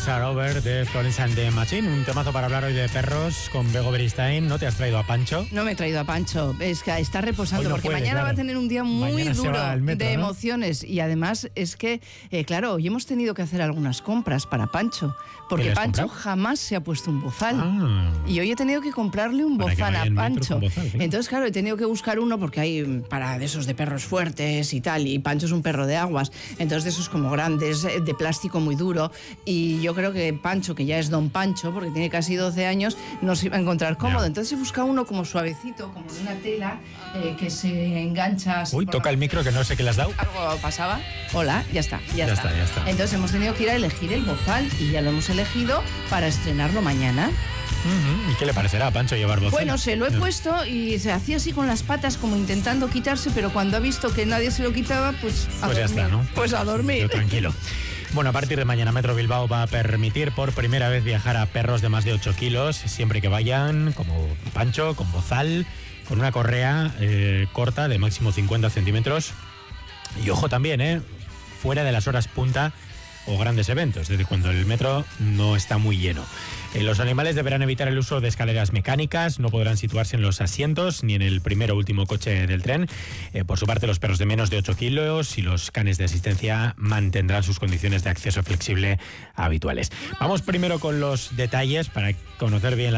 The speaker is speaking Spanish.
Wheels Are Over de Florence and the Machine. Un temazo para hablar hoy de perros con Bego Beristain. ¿No te has traído a Pancho? No me he traído a Pancho, es que está reposando no porque puede, mañana claro. va a tener un día muy Mañana se duro va al metro, de ¿no? emociones. Y además es que, claro, hoy hemos tenido que hacer algunas compras para Pancho, ¿Qué porque le has Pancho comprado? jamás se ha puesto un bozal. Ah. Y hoy he tenido que comprarle un Para que bozal vaya a en metro Pancho. con bozal, sí. Entonces, claro, he tenido que buscar uno porque hay para de esos de perros fuertes y tal, y Pancho es un perro de aguas, entonces de esos como grandes, de plástico muy duro, y yo creo que Pancho, que ya es don Pancho, porque tiene casi 12 años, no se iba a encontrar cómodo. Ya. Entonces he buscado uno como suavecito, como de una tela, que se engancha así. Uy, por toca la- el micro que no sé qué le has dado. Algo pasaba. Hola, ya está. Ya está. Entonces hemos tenido que ir a elegir el bozal y ya lo hemos elegido para estrenarlo mañana. ¿Y qué le parecerá a Pancho llevar bozal? Bueno, se lo he puesto y se hacía así con las patas como intentando quitarse, pero cuando ha visto que nadie se lo quitaba, pues a Pues ya dormir. está, ¿no? Pues a dormir. Yo tranquilo. Bueno, a partir de mañana Metro Bilbao va a permitir por primera vez viajar a perros de más de 8 kilos, siempre que vayan, como Pancho, con bozal, con una correa corta de máximo 50 centímetros. Y ojo también, fuera de las horas punta o grandes eventos, desde cuando el metro no está muy lleno. Los animales deberán evitar el uso de escaleras mecánicas, no podrán situarse en los asientos ni en el primer o último coche del tren. Por su parte, los perros de menos de 8 kilos y los canes de asistencia mantendrán sus condiciones de acceso flexible habituales. Vamos primero con los detalles para conocer bien la